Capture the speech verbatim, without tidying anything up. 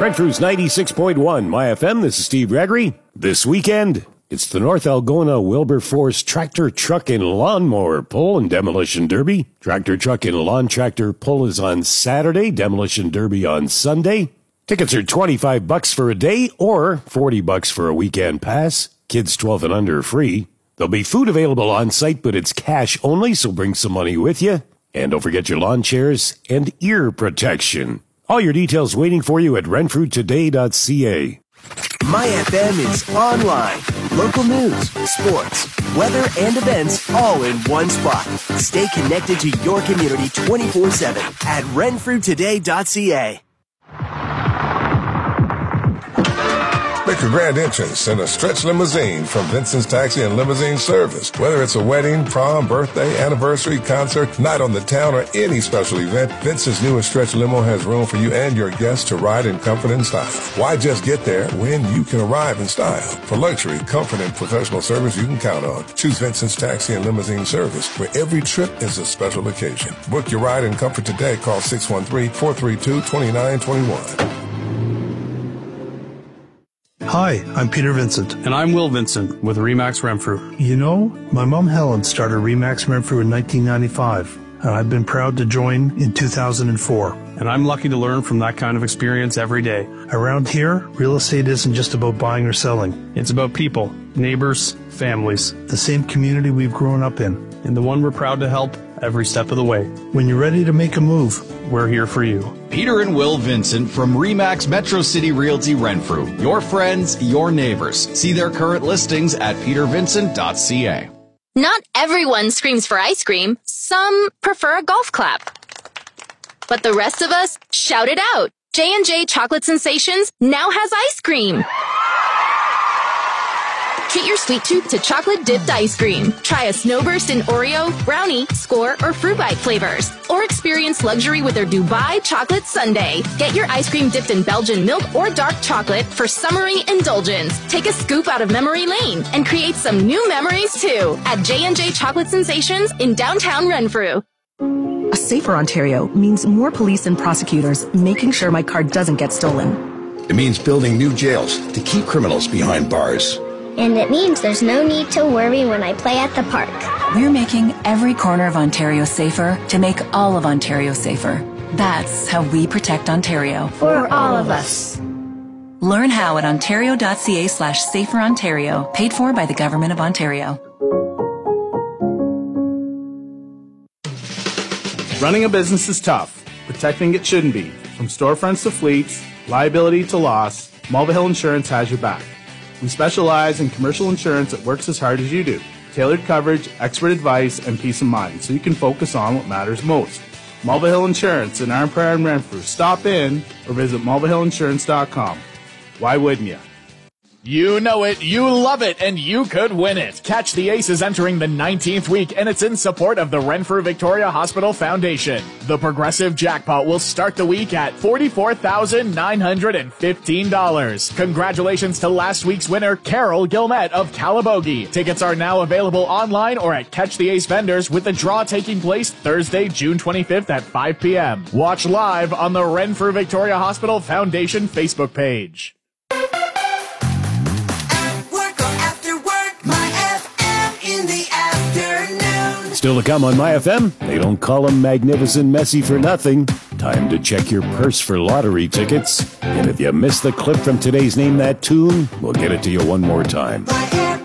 Renfrew's ninety-six point one, My F M. This is Steve Gregory. This weekend, it's the North Algona Wilberforce Tractor, Truck, and Lawnmower Pull and Demolition Derby. Tractor, Truck, and Lawn Tractor Pull is on Saturday. Demolition Derby on Sunday. Tickets are twenty-five bucks for a day or forty bucks for a weekend pass. Kids twelve and under are free. There'll be food available on site, but it's cash only, so bring some money with you. And don't forget your lawn chairs and ear protection. All your details waiting for you at renfrew today dot c a. My F M is online. Local news, sports, weather, and events all in one spot. Stay connected to your community twenty-four seven at renfrew today dot c a. Make a grand entrance in a stretch limousine from Vincent's Taxi and Limousine Service. Whether it's a wedding, prom, birthday, anniversary, concert, night on the town, or any special event, Vincent's newest stretch limo has room for you and your guests to ride in comfort and style. Why just get there when you can arrive in style? For luxury, comfort, and professional service you can count on, choose Vincent's Taxi and Limousine Service, where every trip is a special occasion. Book your ride in comfort today. Call six one three, four three two, two nine two one. Hi, I'm Peter Vincent. And I'm Will Vincent with Remax Renfrew. You know, my mom Helen started Remax Renfrew in nineteen ninety-five, and I've been proud to join in two thousand four. And I'm lucky to learn from that kind of experience every day. Around here, real estate isn't just about buying or selling. It's about people, neighbors, families. The same community we've grown up in. And the one we're proud to help every step of the way. When you're ready to make a move, we're here for you. Peter and Will Vincent from Remax Metro City Realty Renfrew. Your friends, your neighbors. See their current listings at peter vincent dot c a. Not everyone screams for ice cream. Some prefer a golf clap. But the rest of us shout it out. J and J Chocolate Sensations now has ice cream. Treat your sweet tooth to chocolate-dipped ice cream. Try a Snowburst in Oreo, brownie, score, or fruit bite flavors. Or experience luxury with their Dubai Chocolate Sundae. Get your ice cream dipped in Belgian milk or dark chocolate for summery indulgence. Take a scoop out of memory lane and create some new memories, too, at J and J Chocolate Sensations in downtown Renfrew. A safer Ontario means more police and prosecutors making sure my car doesn't get stolen. It means building new jails to keep criminals behind bars. And it means there's no need to worry when I play at the park. We're making every corner of Ontario safer to make all of Ontario safer. That's how we protect Ontario. For all of us. Learn how at ontario dot c a slash safer Ontario, paid for by the Government of Ontario. Running a business is tough. Protecting it shouldn't be. From storefronts to fleets, liability to loss, Mulvihill Insurance has your back. We specialize in commercial insurance that works as hard as you do. Tailored coverage, expert advice, and peace of mind so you can focus on what matters most. Mulvihill Insurance in Arnprior and Renfrew. Stop in or visit mulvihill insurance dot com. Why wouldn't you? You know it, you love it, and you could win it. Catch the Ace is entering the nineteenth week, and it's in support of the Renfrew Victoria Hospital Foundation. The Progressive Jackpot will start the week at forty-four thousand nine hundred fifteen dollars. Congratulations to last week's winner, Carol Gilmet of Calabogie. Tickets are now available online or at Catch the Ace vendors, with the draw taking place Thursday, June twenty-fifth at five p.m. Watch live on the Renfrew Victoria Hospital Foundation Facebook page. Still to come on My F M, they don't call him Magnificent Messy for nothing. Time to check your purse for lottery tickets. And if you missed the clip from today's Name That Tune, we'll get it to you one more time.